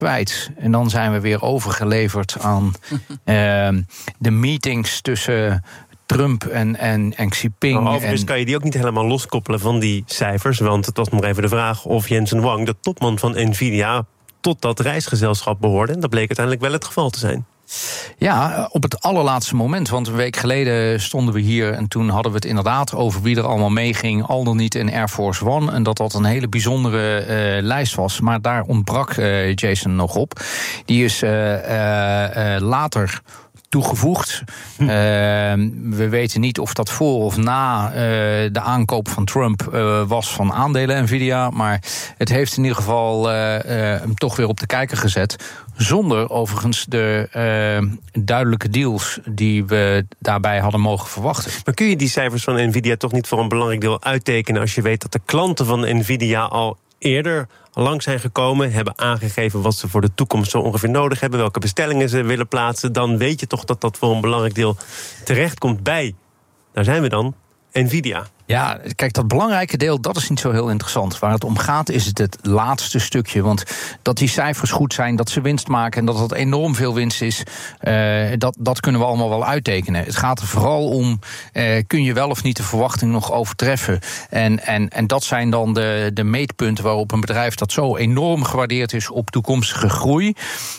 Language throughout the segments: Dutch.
kwijt. En dan zijn we weer overgeleverd aan de meetings tussen Trump en Xi Jinping. Maar overigens kan je die ook niet helemaal loskoppelen van die cijfers. Want het was nog even de vraag of Jensen Huang, de topman van Nvidia, tot dat reisgezelschap behoorde. En dat bleek uiteindelijk wel het geval te zijn. Ja, op het allerlaatste moment. Want een week geleden stonden we hier en toen hadden we het inderdaad over wie er allemaal meeging, al dan niet in Air Force One. En dat een hele bijzondere lijst was. Maar daar ontbrak Jason nog op. Die is later toegevoegd. We weten niet of dat voor of na de aankoop van Trump was van aandelen Nvidia. Maar het heeft in ieder geval hem toch weer op de kijker gezet. Zonder overigens de duidelijke deals die we daarbij hadden mogen verwachten. Maar kun je die cijfers van Nvidia toch niet voor een belangrijk deel uittekenen als je weet dat de klanten van Nvidia al eerder lang zijn gekomen, hebben aangegeven wat ze voor de toekomst zo ongeveer nodig hebben, welke bestellingen ze willen plaatsen, dan weet je toch dat dat voor een belangrijk deel terechtkomt bij, daar zijn we dan, Nvidia. Ja, kijk, dat belangrijke deel, dat is niet zo heel interessant. Waar het om gaat is het laatste stukje. Want dat die cijfers goed zijn, dat ze winst maken en dat dat enorm veel winst is, dat kunnen we allemaal wel uittekenen. Het gaat er vooral om, kun je wel of niet de verwachting nog overtreffen? En dat zijn dan de meetpunten waarop een bedrijf dat zo enorm gewaardeerd is op toekomstige groei,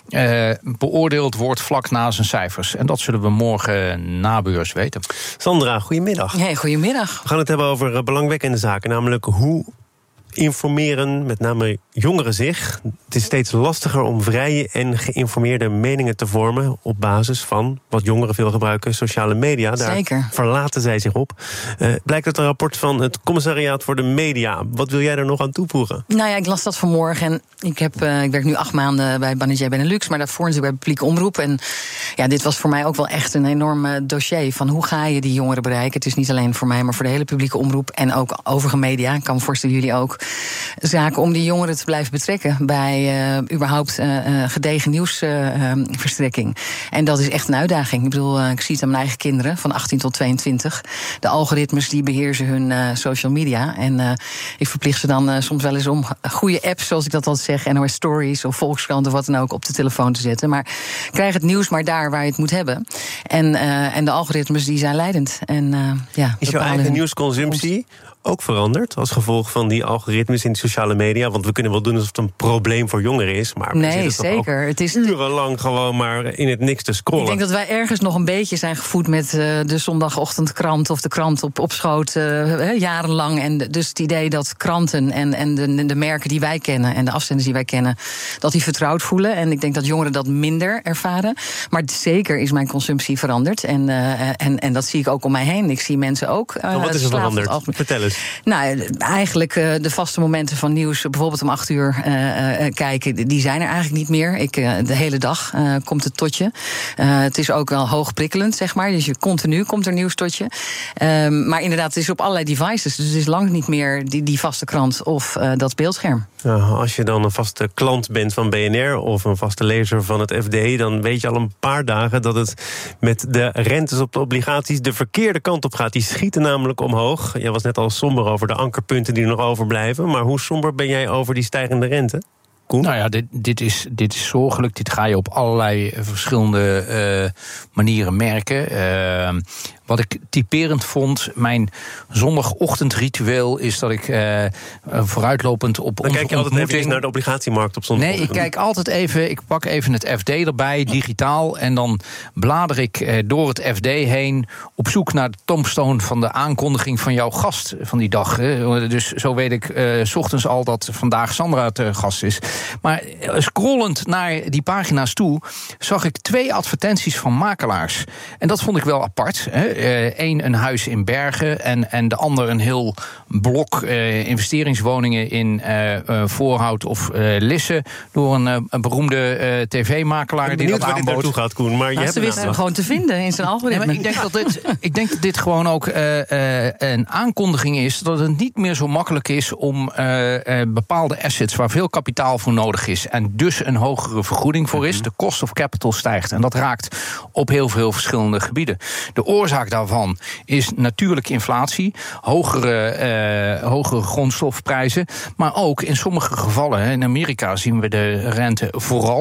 beoordeeld wordt vlak na zijn cijfers. En dat zullen we morgen na beurs weten. Sandra, goedemiddag. Hey, goedemiddag. We gaan het hebben over belangwekkende zaken, namelijk hoe informeren met name jongeren zich. Het is steeds lastiger om vrije en geïnformeerde meningen te vormen op basis van wat jongeren veel gebruiken, sociale media. Daar Zeker. verlaten zij zich op. Blijkt uit een rapport van het Commissariaat voor de Media. Wat wil jij er nog aan toevoegen? Nou ja, ik las dat vanmorgen en ik werk nu 8 maanden bij Banijay Benelux, maar daarvoor natuurlijk bij Publieke Omroep. En ja, dit was voor mij ook wel echt een enorm dossier van hoe ga je die jongeren bereiken. Het is niet alleen voor mij, maar voor de hele publieke omroep en ook overige media. Ik kan me voorstellen jullie ook. Zaken om die jongeren te blijven betrekken bij überhaupt gedegen nieuwsverstrekking. En dat is echt een uitdaging. Ik bedoel, ik zie het aan mijn eigen kinderen van 18 tot 22. De algoritmes die beheersen hun social media. En ik verplicht ze dan soms wel eens om goede apps, zoals ik dat altijd zeg, NOS Stories of Volkskrant of wat dan ook, op de telefoon te zetten. Maar krijg het nieuws maar daar waar je het moet hebben. En de algoritmes die zijn leidend. En, is jouw eigen nieuwsconsumptie ook veranderd als gevolg van die algoritmes in de sociale media? Want we kunnen wel doen alsof het een probleem voor jongeren is, maar nee, zeker. Het is urenlang gewoon maar in het niks te scrollen. Ik denk dat wij ergens nog een beetje zijn gevoed met de zondagochtendkrant of de krant op schoot jarenlang. En dus het idee dat kranten en de merken die wij kennen en de afzenders die wij kennen, dat die vertrouwd voelen. En ik denk dat jongeren dat minder ervaren. Maar zeker is mijn consumptie veranderd. En dat zie ik ook om mij heen. Ik zie mensen ook. Wat is er veranderd? Vertel eens. Nou, eigenlijk de vaste momenten van nieuws, bijvoorbeeld om 8 uur kijken, die zijn er eigenlijk niet meer. De hele dag komt het tot je. Het is ook wel hoog prikkelend, zeg maar. Dus continu komt er nieuws tot je. Maar inderdaad, het is op allerlei devices. Dus het is lang niet meer die vaste krant of dat beeldscherm. Ja, als je dan een vaste klant bent van BNR of een vaste lezer van het FD, dan weet je al een paar dagen dat het met de rentes op de obligaties de verkeerde kant op gaat. Die schieten namelijk omhoog. Jij was net al somber over de ankerpunten die nog overblijven. Maar hoe somber ben jij over die stijgende rente? Koen? Nou ja, dit is zorgelijk. Dit ga je op allerlei verschillende manieren merken. Wat ik typerend vond, mijn zondagochtendritueel is dat ik vooruitlopend op onze kijk je altijd even naar de obligatiemarkt op zondagochtend? Nee, ik kijk altijd even, ik pak even het FD erbij, digitaal, en dan blader ik door het FD heen op zoek naar de tombstone van de aankondiging van jouw gast van die dag. Dus zo weet ik 's ochtends al dat vandaag Sandra te gast is. Maar scrollend naar die pagina's toe zag ik 2 advertenties van makelaars. En dat vond ik wel apart. Eén een huis in Bergen en de ander een heel blok investeringswoningen in Voorhout of Lisse door een beroemde tv-makelaar die dat aanbood. Naartoe gaat, Koen, maar je hebt ze wisten hem gewoon te vinden in zijn algoritme. Nee, ik denk dat dit gewoon ook een aankondiging is dat het niet meer zo makkelijk is om bepaalde assets waar veel kapitaal voor nodig is en dus een hogere vergoeding voor is. De cost of capital stijgt en dat raakt op heel veel verschillende gebieden. De oorzaak oorzaak daarvan is natuurlijk inflatie, hogere grondstofprijzen. Maar ook in sommige gevallen, in Amerika zien we de rente vooral